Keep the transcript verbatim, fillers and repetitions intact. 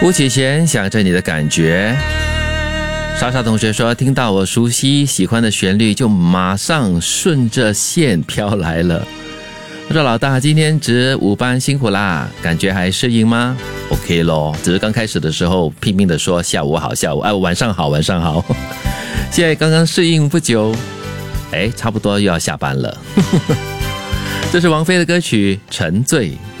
吴启贤想着你的感觉。莎莎同学说，听到我熟悉喜欢的旋律就马上顺着线飘来了。我说老大今天值五班辛苦啦，感觉还适应吗？ OK 咯，只是刚开始的时候拼命的说下午好下午哎晚上好晚上好，现在刚刚适应不久，哎差不多又要下班了。这是王菲的歌曲《沉醉》。